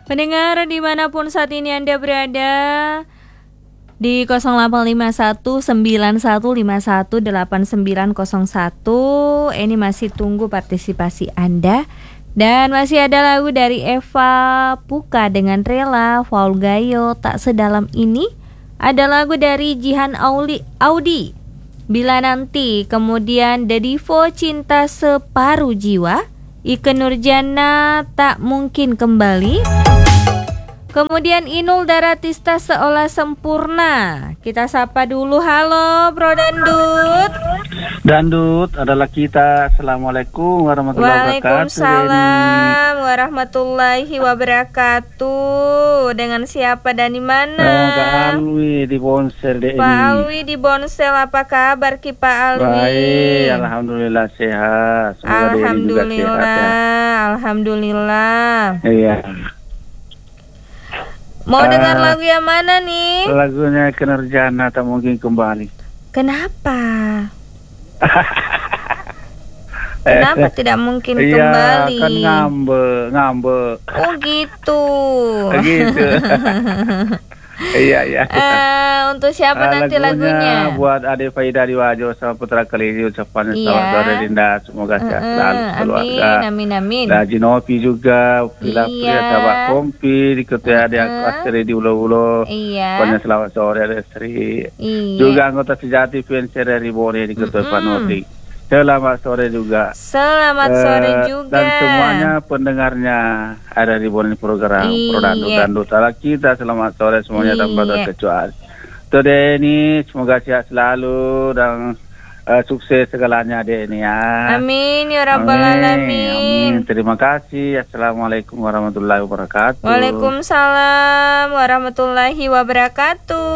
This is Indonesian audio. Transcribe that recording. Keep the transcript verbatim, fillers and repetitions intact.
Pendengar dimanapun saat ini Anda berada di nol delapan lima satu sembilan satu lima satu delapan sembilan nol satu. Ini masih tunggu partisipasi Anda. Dan masih ada lagu dari Eva Puka dengan Rela, Faul Gayo, Tak Sedalam Ini. Ada lagu dari Jihan Auli, Audi, Bila Nanti. Kemudian The Divo, Cinta Separuh Jiwa. Ike Nurjana, Tak Mungkin Kembali. Kemudian Inul Daratista, Seolah Sempurna. Kita sapa dulu. Halo Bro Dandut. Dandut adalah kita. Assalamualaikum warahmatullahi wabarakatuh. Waalaikumsalam warahmatullahi wabarakatuh. Dengan siapa dan di mana? Uh, Kak Alwi di Bonsel deh. Pak Alwi di Bonsel, apa kabar Ki Pak Alwi? Baik, alhamdulillah sehat. Semoga Alhamdulillah, juga sehat, ya. Alhamdulillah. Iya. Mau uh, dengar lagu yang mana nih? Lagunya Ike Nurjana, Tak Mungkin Kembali. Kenapa? Kenapa tidak mungkin iya, kembali? Iya, kan ngambe, ngambe. Oh gitu. Gitu. Iya, iya. Uh, untuk siapa uh, nanti lagunya? Lagunya buat Ade Faida di Wajo sama Putra Kelili, ucapan iya. selamat sore Dinda, semoga sehat uh, selalu keluarga. Amin, amin, amin. Dan Jinopi juga, Bila iya. Pria Sahabat Kompi, diketua Ade uh, Astri di Ulo-Ulo. Iya. Pokoknya selamat sore Ade Astri. Iya. Juga anggota sejati Fiencer dari Bone diketua Pak Noti. Selamat sore juga. Selamat uh, sore juga. Dan semuanya pendengarnya ada di Bone program Pro Dandut Dandut ala kita. Selamat sore semuanya tanpa terkecuali. Today ini semoga sehat selalu dan uh, sukses segalanya deh ini ya. Amin ya rabbal alamin. Amin. Terima kasih. Assalamualaikum warahmatullahi wabarakatuh. Waalaikumsalam warahmatullahi wabarakatuh.